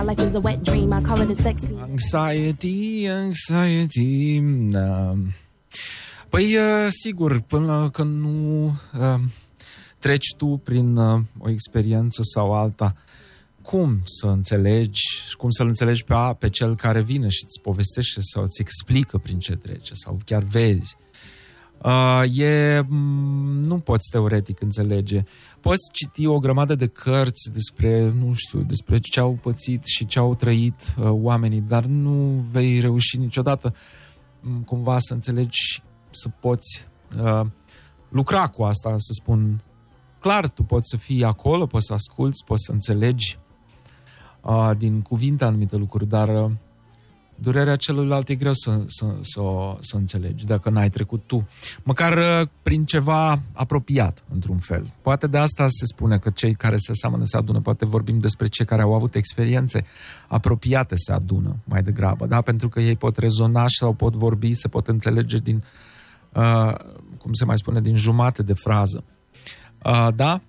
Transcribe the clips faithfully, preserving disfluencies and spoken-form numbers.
Life is a wet dream, I call it a sexy. Anxiety, anxiety. Da. Păi, sigur, până când nu uh, treci tu prin uh, o experiență sau alta, cum să înțelegi, cum să-l înțelegi pe, a, pe cel care vine și îți povestește sau îți explică prin ce trece sau chiar vezi. Uh, e, nu poți teoretic înțelege. Poți citi o grămadă de cărți despre, nu știu, despre ce au pățit și ce au trăit uh, oamenii, dar nu vei reuși niciodată um, cumva să înțelegi, să poți uh, lucra cu asta, să spun. Clar, tu poți să fii acolo, poți să asculți, poți să înțelegi uh, din cuvinte anumite lucruri, dar uh, durerea celuilalt e greu să, să, să, să înțelegi dacă n-ai trecut tu. Măcar uh, prin ceva apropiat, într-un fel. Poate de asta se spune că cei care se seamănă se adună. Poate vorbim despre cei care au avut experiențe apropiate se adună mai degrabă, da? Pentru că ei pot rezona sau pot vorbi, se pot înțelege din, uh, cum se mai spune, din jumate de frază. Uh, da?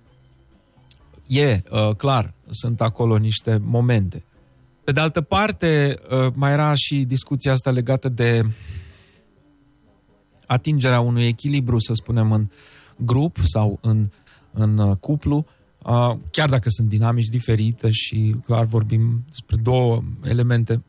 E, uh, clar, sunt acolo niște momente. Pe de altă parte, uh, mai era și discuția asta legată de atingerea unui echilibru, să spunem, în grup sau în, în uh, cuplu, uh, chiar dacă sunt dinamici diferite și, clar, vorbim despre două elemente.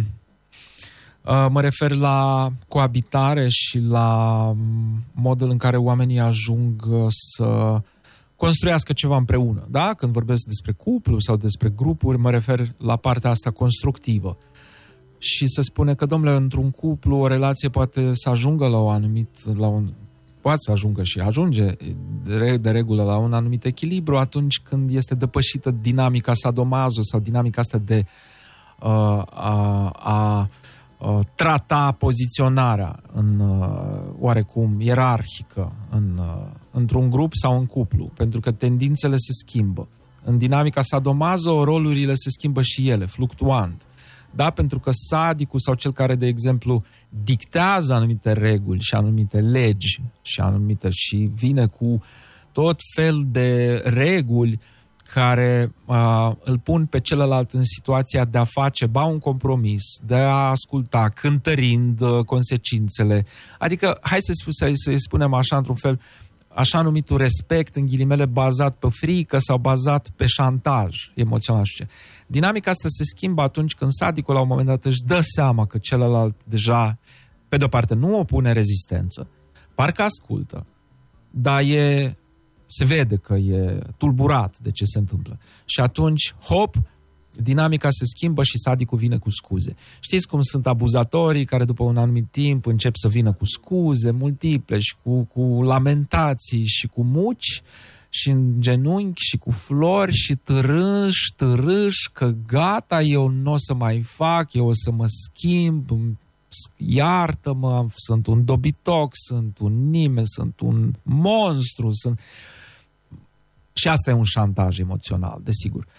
uh, mă refer la coabitare și la modul în care oamenii ajung să construiască ceva împreună, da? Când vorbesc despre cuplu sau despre grupuri, mă refer la partea asta constructivă. Și se spune că, domnule, într-un cuplu o relație poate să ajungă la o anumit, la un, poate să ajungă și ajunge de, de regulă la un anumit echilibru atunci când este depășită dinamica sadomazo sau dinamica asta de uh, a, a trata poziționarea în oarecum ierarhică în, într-un grup sau în cuplu, pentru că tendințele se schimbă. În dinamica sadomazo, rolurile se schimbă și ele, fluctuant. Da? Pentru că sadicul sau cel care, de exemplu, dictează anumite reguli și anumite legi și anumite și vine cu tot fel de reguli care uh, îl pun pe celălalt în situația de a face, ba, un compromis, de a asculta, cântărind uh, consecințele. Adică, hai să să să spunem așa, într-un fel, așa numitul respect, în ghilimele, bazat pe frică sau bazat pe șantaj emoțional. Și ce. Dinamica asta se schimbă atunci când sadicul, la un moment dat, își dă seama că celălalt deja, pe de-o parte, nu opune rezistență, parcă ascultă, dar e... se vede că e tulburat de ce se întâmplă. Și atunci, hop, dinamica se schimbă și sadicul vine cu scuze. Știți cum sunt abuzatorii care după un anumit timp încep să vină cu scuze multiple și cu, cu lamentații și cu muci și în genunchi și cu flori și târâș, târâș, că gata, eu nu o să mai fac, eu o să mă schimb, iartă-mă, sunt un dobitoc, sunt un nimeni, sunt un monstru, sunt... Și asta e un șantaj emoțional, desigur.